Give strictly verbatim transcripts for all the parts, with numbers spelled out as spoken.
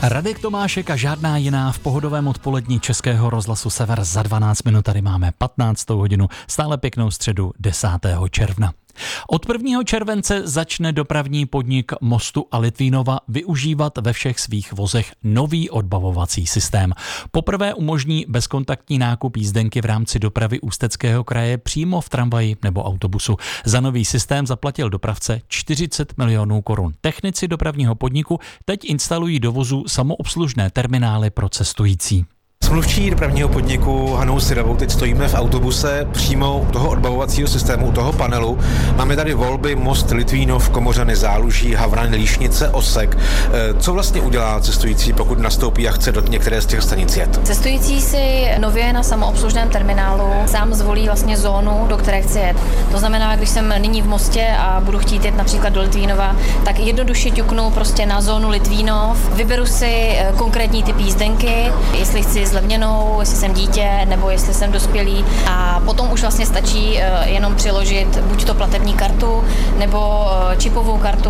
Radek Tomášek a žádná jiná v pohodovém odpolední Českého rozhlasu Sever. Za dvanáct minut tady máme patnáctou hodinu, stále pěknou středu desátého června. Od prvního července začne dopravní podnik Mostu a Litvínova využívat ve všech svých vozech nový odbavovací systém. Poprvé umožní bezkontaktní nákup jízdenky v rámci dopravy Ústeckého kraje přímo v tramvaji nebo autobusu. Za nový systém zaplatil dopravce čtyřicet milionů korun. Technici dopravního podniku teď instalují do vozu samoobslužné terminály pro cestující. S mluvčí dopravního podniku Hanou Syrovou teď stojíme v autobuse přímo u toho odbavovacího systému, u toho panelu. Máme tady volby Most, Litvínov, Komořany, Záluží, Havraň, Líšnice, Osek. Co vlastně udělá cestující, pokud nastoupí a chce do některé z těch stanic jet? Cestující si nově na samoobslužném terminálu sám zvolí vlastně zónu, do které chce jet. To znamená, když jsem nyní v Mostě a budu chtít jet například do Litvínova, tak jednoduše ťuknu prostě na zónu Litvínov, vyberu si konkrétní typ jízdenky, jestli chci zlevněnou, jestli jsem dítě nebo jestli jsem dospělý, a potom už vlastně stačí jenom přiložit buď to platební kartu nebo čipovou kartu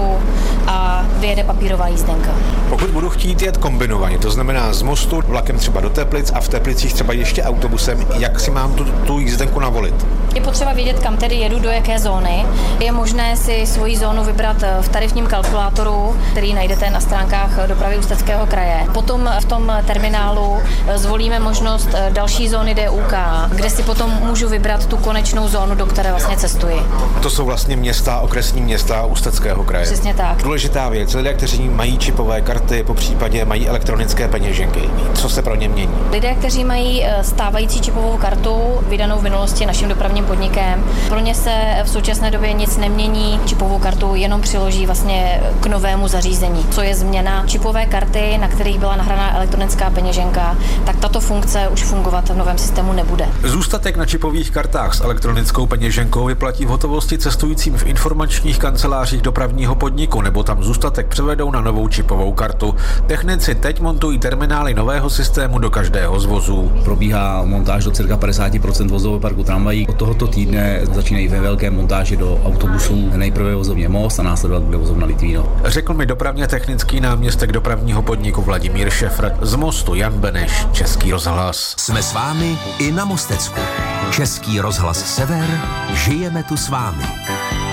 a vyjede papírová jízdenka. Pokud budu chtít jet kombinovaně, to znamená z Mostu vlakem třeba do Teplic a v Teplicích třeba ještě autobusem, jak si mám tu, tu jízdenku navolit? Je potřeba vědět, kam tedy jedu, do jaké zóny. Je možné si svoji zónu vybrat v tarifním kalkulátoru, který najdete na stránkách dopravy Ústeckého kraje. Potom v tom terminálu zvolíme možnost další zóny D U K, kde si potom můžu vybrat tu konečnou zónu, do které vlastně cestuji. To jsou vlastně města, okresní města Ústeckého kraje. Přesně tak. Důležitá věc, lidé, kteří mají čipové karty, po případě mají elektronické peněženky. Co se pro ně mění? Lidé, kteří mají stávající čipovou kartu, vydanou v minulosti naším dopravním podnikem, pro ně se v současné době nic nemění. Čipovou kartu jenom přiloží vlastně k novému zařízení. Co je změna čipové karty, na kterých byla nahraná elektronická peněženka, tak tato funkce už fungovat v novém systému nebude. Zůstatek na čipových kartách s elektronickou peněženkou vyplatí v hotovosti cestujícím v informačních kancelářích dopravního podniku, nebo tam zůstatek převedou na novou čipovou kartu. Technici teď montují terminály nového systému do každého z vozů. Probíhá montáž do cirka padesát procent vozového parku tramvají. Od tohoto týdne začínají ve velké montáži do autobusů. Nejprve vozovně Most a následovat bude vozovna Litvínov. Řekl mi dopravně technický náměstek dopravního podniku Vladimír Šefr. Z Mostu Jan Beneš, Český rozhlas. Jsme s vámi i na Mostecku. Český rozhlas Sever, žijeme tu s vámi.